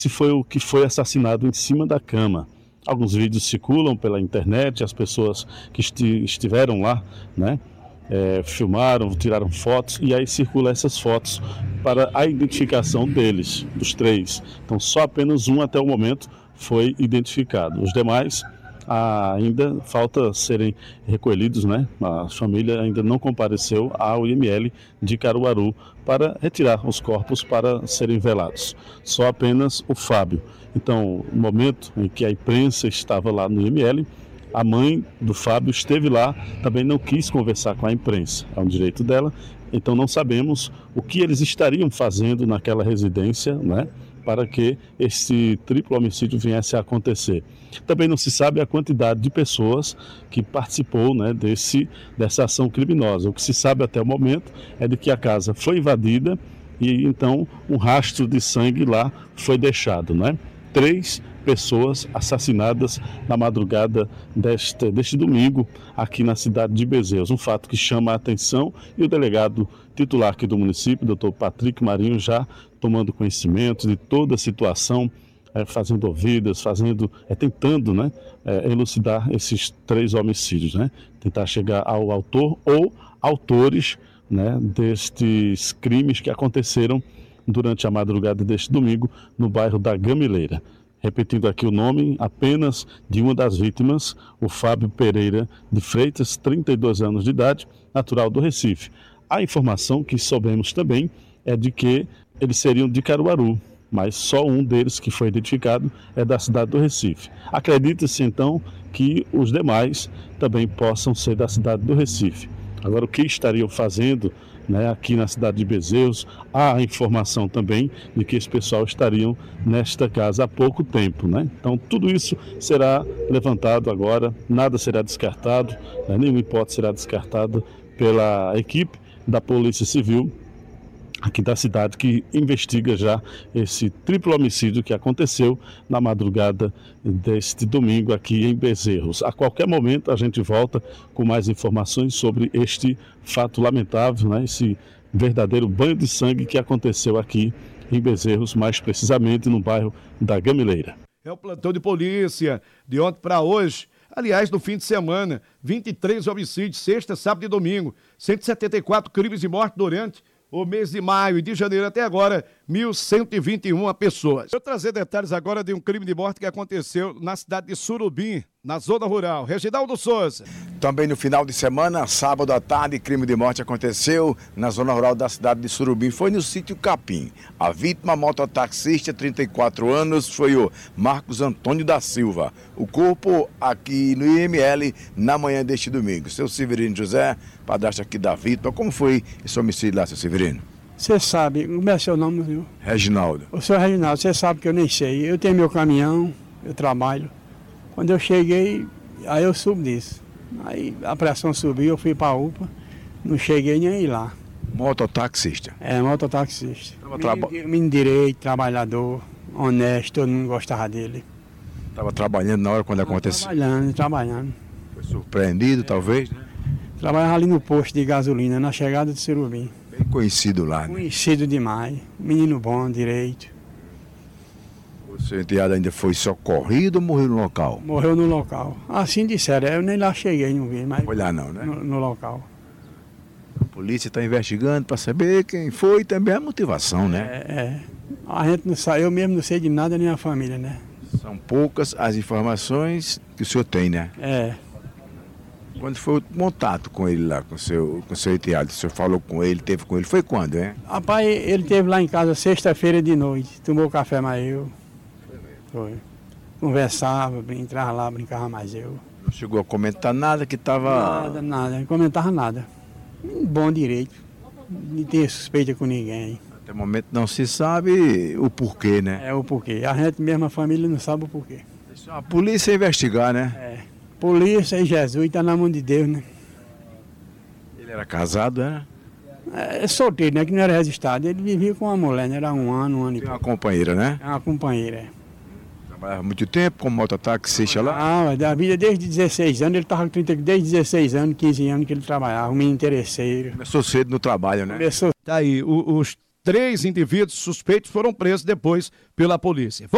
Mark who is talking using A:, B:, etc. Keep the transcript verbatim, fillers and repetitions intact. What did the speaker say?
A: Esse foi o que foi assassinado em cima da cama. Alguns vídeos circulam pela internet, as pessoas que esti estiveram lá, né, é, filmaram, tiraram fotos, e aí circulam essas fotos para a identificação deles, dos três. Então só apenas um até o momento foi identificado. Os demais ainda falta serem recolhidos, né? A família ainda não compareceu ao I M L de Caruaru para retirar os corpos para serem velados. Só apenas o Fábio. Então, no momento em que a imprensa estava lá no I M L, a mãe do Fábio esteve lá, também não quis conversar com a imprensa. É um direito dela. Então não sabemos o que eles estariam fazendo naquela residência, né, para que esse triplo homicídio viesse a acontecer. Também não se sabe a quantidade de pessoas que participou, né, desse, dessa ação criminosa. O que se sabe até o momento é de que a casa foi invadida e então um rastro de sangue lá foi deixado, né? Três pessoas assassinadas na madrugada deste, deste domingo aqui na cidade de Bezerros. Um fato que chama a atenção, e o delegado titular aqui do município, doutor Patrick Marinho, já tomando conhecimento de toda a situação, é, fazendo ouvidas, fazendo, é, tentando, né, é, elucidar esses três homicídios, né? Tentar chegar ao autor ou autores, né, destes crimes que aconteceram durante a madrugada deste domingo no bairro da Gamileira. Repetindo aqui o nome apenas de uma das vítimas, o Fábio Pereira de Freitas, trinta e dois anos de idade, natural do Recife. A informação que soubemos também é de que eles seriam de Caruaru, mas só um deles que foi identificado é da cidade do Recife. Acredita-se então que os demais também possam ser da cidade do Recife. Agora, o que estariam fazendo, né, aqui na cidade de Bezerros? Há a informação também de que esse pessoal estariam nesta casa há pouco tempo, né? Então tudo isso será levantado agora, nada será descartado, né? Nenhuma hipótese será descartada pela equipe da Polícia Civil aqui da cidade, que investiga já esse triplo homicídio que aconteceu na madrugada deste domingo aqui em Bezerros. A qualquer momento a gente volta com mais informações sobre este fato lamentável, né? Esse verdadeiro banho de sangue que aconteceu aqui em Bezerros, mais precisamente no bairro da Gamileira.
B: É o plantão de polícia de ontem para hoje. Aliás, no fim de semana, vinte e três homicídios, sexta, sábado e domingo, cento e setenta e quatro crimes de morte durante o mês de maio e de janeiro até agora, mil cento e vinte e uma pessoas. Vou trazer detalhes agora de um crime de morte que aconteceu na cidade de Surubim, na zona rural. Reginaldo Souza.
C: Também no final de semana, sábado à tarde, crime de morte aconteceu na zona rural da cidade de Surubim. Foi no sítio Capim. A vítima, mototaxista, trinta e quatro anos, foi o Marcos Antônio da Silva. O corpo aqui no I M L na manhã deste domingo. Seu Severino José, padrasto aqui da vítima. Como foi esse homicídio lá, seu Severino?
D: Você sabe, como é seu nome, viu?
C: Reginaldo.
D: O senhor Reginaldo, você sabe que eu nem sei. Eu tenho meu caminhão, eu trabalho. Quando eu cheguei, aí eu subo disso. Aí a pressão subiu, eu fui para a U P A, não cheguei nem ir lá.
C: Mototaxista?
D: É, mototaxista.
C: Tava traba...
D: Menino direito, trabalhador, honesto, todo mundo gostava dele.
C: Estava trabalhando na hora quando Tava aconteceu?
D: Trabalhando, trabalhando.
C: Foi surpreendido, é. talvez, né?
D: Trabalhava ali no posto de gasolina, na chegada de Surubim.
C: Bem conhecido lá, né?
D: Conhecido demais. Menino bom, direito.
C: O seu enteado ainda foi socorrido ou morreu no local?
D: Morreu no local. Assim disseram, eu nem lá cheguei, não vi, mas...
C: Foi lá não, né?
D: No, no local.
C: A polícia está investigando para saber quem foi e também a motivação, né?
D: É, é. A gente não sabe, eu mesmo não sei de nada, nem a família, né?
C: São poucas as informações que o senhor tem, né?
D: É.
C: Quando foi o contato com ele lá, com o seu, com o seu enteado? O senhor falou com ele, teve com ele, foi quando, hein?
D: Rapaz, ele esteve lá em casa sexta-feira de noite, tomou café mais eu. Foi. Conversava, entrava lá, brincava mais eu.
C: Não chegou a comentar nada que estava...
D: Nada, nada, não comentava nada. Bom direito, não tem suspeita com ninguém.
C: Até o momento não se sabe o porquê, né?
D: É o porquê, a gente mesmo, a família não sabe o porquê.
C: A polícia investigar, né?
D: É, polícia e Jesus, está na mão de Deus, né?
C: Ele era casado, né?
D: É, é solteiro, né? Que não era registrado, ele vivia com uma mulher, né? Era um ano, um ano e pouco.
C: Tem uma companheira, né?
D: É uma companheira, é.
C: Trabalhava muito tempo como mototaxista lá?
D: Ah, da vida desde dezesseis anos, ele estava com trinta, desde dezesseis anos, quinze anos que ele trabalhava, um menino interesseiro.
C: Começou cedo no trabalho, né?
D: Começou.
B: Tá aí, o, os três indivíduos suspeitos foram presos depois pela polícia.